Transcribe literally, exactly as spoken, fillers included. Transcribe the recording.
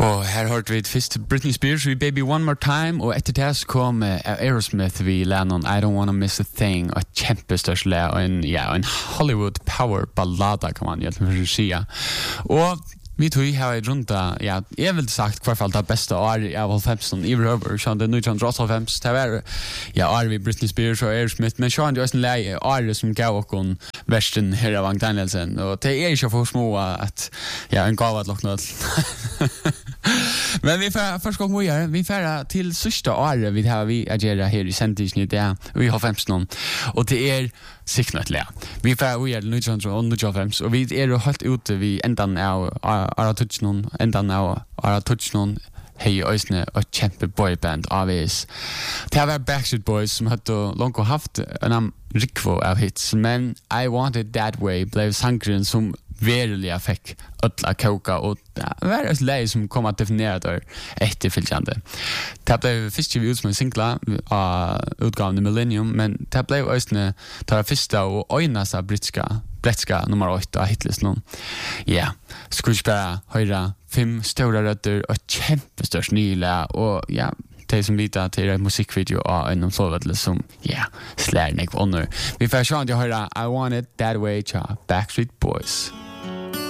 Og her hørte vi først Britney Spears vi Baby One More Time, og etter det så kom uh, Aerosmith vi Lennon I Don't Wanna Miss a Thing, og et kjempestørst le, og en, ja, en Hollywood power ballada kan man egentlig si. Og vi tog här i runta, ja, jag vill sagt kvar fall det bästa år av halvfemton i över så det nu kan dra så fem det var ja är vi Britney Spears och Aerosmith men så han ju en läge är som gav och kon västen här av Danielsen och det är ju för små att ja en gav att lockna men vi får först gång vi är vi får till sista året vi har vi agera här i Sentis där vi har femton och det är sikkert lä. Vi får vi är nu så och nu jobbar vi och vi är helt ute vi ändan är är touch någon ändan är är touch någon hej ösne och champ boyband avis. Det var Backstreet Boys som hade långt haft en rikvo av hits men I Want It That Way blev sangren som verkligen fick alla koka och det var ett läge som kom att definiera det efterföljande. Det blev först ut som en singla av utgåvan i Millennium men det blev ösne ta första och öjnasa brittiska brittiska nummer åtta av hitlisten. Ja, skulle bara höra fem stora rötter och kämpestörst nyla och ja, det som vita till en musikvideo av en omsorgvärdel som, ja, slär nek på honor. Vi får se att jag höra I Want It That Way till Backstreet Boys.